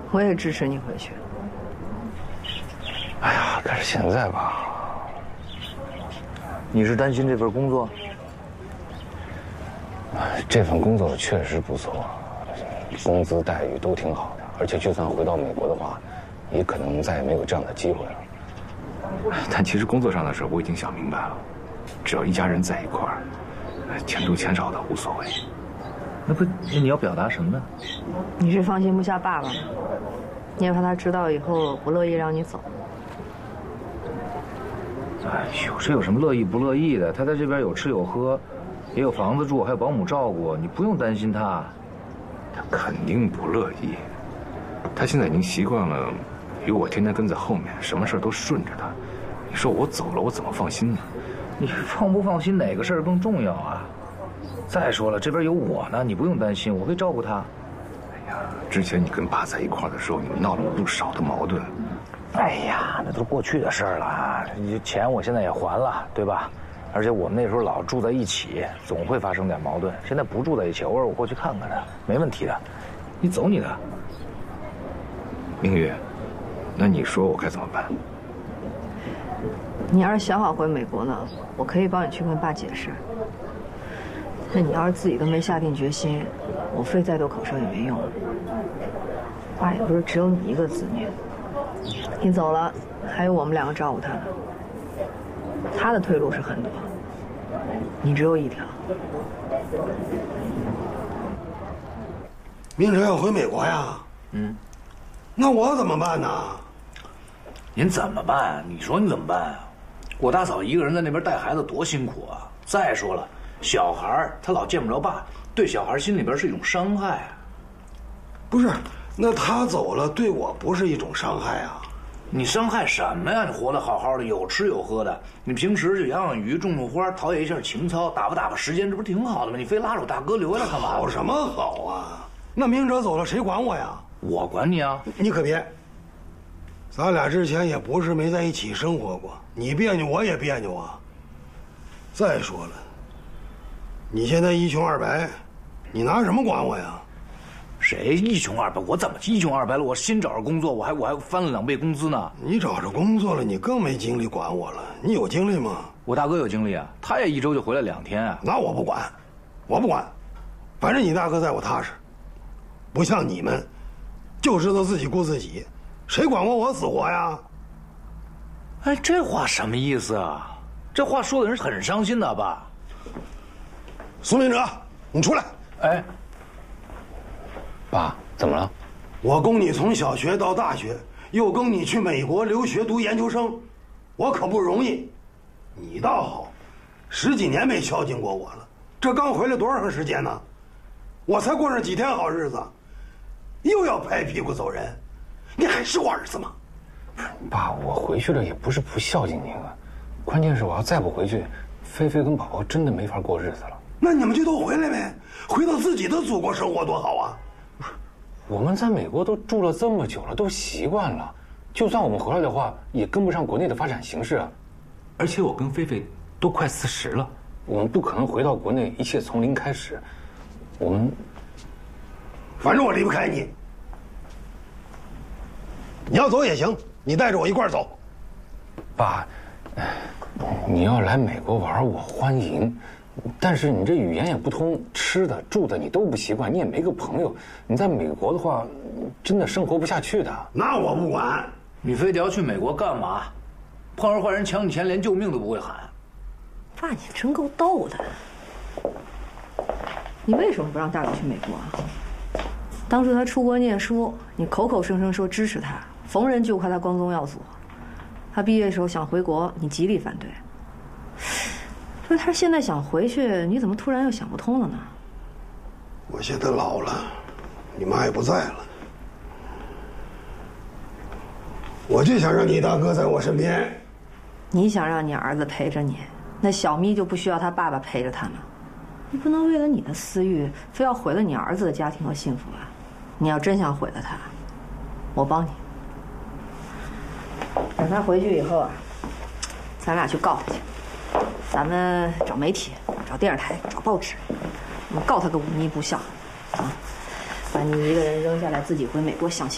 我也支持你回去。 哎呀，可是现在吧，你是担心这份工作？这份工作确实不错，工资待遇都挺好的，而且就算回到美国的话，也可能再也没有这样的机会了。 但其实工作上的事我已经想明白了，只要一家人在一块儿，钱多钱少的无所谓。 那你要表达什么呢？ 你是放心不下爸爸吗？你也怕他知道以后不乐意让你走。 哎呦，这有什么乐意不乐意的？他在这边有吃有喝，也有房子住，还有保姆照顾，你不用担心他。 他肯定不乐意，他现在已经习惯了有我天天跟在后面，什么事都顺着他。你说我走了，我怎么放心呢？ 你放不放心哪个事儿更重要啊？再说了，这边有我呢，你不用担心，我会照顾他。 哎呀，之前你跟爸在一块儿的时候，你们闹了不少的矛盾。 哎呀，那都是过去的事儿了。钱我现在也还了，对吧？而且我们那时候老住在一起，总会发生点矛盾。现在不住在一起，偶尔我过去看看他，没问题的。你走你的。 明宇，那你说我该怎么办？ 你要是想好回美国呢，我可以帮你去跟爸解释。那你要是自己都没下定决心，我费再多口舌也没用。爸也不是只有你一个子女，你走了，还有我们两个照顾他呢。他的退路是很多，你只有一条。 明哲要回美国呀？那我怎么办呢？ 您怎么办？你说你怎么办啊？我大嫂一个人在那边带孩子多辛苦啊！再说了，小孩他老见不着爸，对小孩心里边是一种伤害啊。 不是，那他走了对我不是一种伤害啊？ 你伤害什么呀？你活得好好的，有吃有喝的，你平时就养养鱼、种种花，陶冶一下情操，打发时间，这不是挺好的吗？你非拉着我大哥留下来干嘛？ 好什么好啊？那明哲走了，谁管我呀？ 我管你啊！ 你可别，咱俩之前也不是没在一起生活过，你别扭我也别扭啊。再说了，你现在一穷二白，你拿什么管我呀？ 谁一穷二白？我怎么一穷二白了？我新找着工作，我还翻了2倍工资呢。 你找着工作了，你更没精力管我了。你有精力吗？ 我大哥有精力啊，他也1周就回来2天啊。 那我不管，我不管，反正你大哥在我踏实，不像你们，就知道自己顾自己，谁管过我死活呀？ 哎，这话什么意思啊？这话说的人很伤心的，爸。 苏明哲，你出来！ 哎， 爸，怎么了？ 我供你从小学到大学，又供你去美国留学读研究生，我可不容易。你倒好，10几年没孝敬过我了，这刚回来多长时间呢？我才过上几天好日子，又要拍屁股走人，你还是我儿子吗？ 爸，我回去了也不是不孝敬您啊，关键是我要再不回去，菲菲跟宝宝真的没法过日子了。 那你们就都回来呗，回到自己的祖国生活多好啊！ 我们在美国都住了这么久了，都习惯了，就算我们回来的话，也跟不上国内的发展形势啊。 而且我跟菲菲都快40了， 我们不可能回到国内一切从零开始。我们， 反正我离不开你。你要走也行，你带着我一块儿走。 爸，你要来美国玩，我欢迎。但是你这语言也不通，吃的住的你都不习惯，你也没个朋友，你在美国的话，真的生活不下去的。 那我不管， 你非得要去美国干嘛？碰上坏人抢你钱，连救命都不会喊。 爸，你真够逗的。你为什么不让大伟去美国啊？当初他出国念书，你口口声声说支持他，逢人就夸他光宗耀祖。他毕业的时候想回国，你极力反对。可是他现在想回去，你怎么突然又想不通了呢？ 我现在老了，你妈也不在了，我就想让你大哥在我身边。 你想让你儿子陪着你，那小咪就不需要他爸爸陪着他吗？你不能为了你的私欲，非要毁了你儿子的家庭和幸福啊！你要真想毁了他，我帮你。等他回去以后啊，咱俩去告他去。咱们找媒体，找电视台，找报纸，我们告他个忤逆不孝，啊！把你一个人扔下来，自己回美国相亲。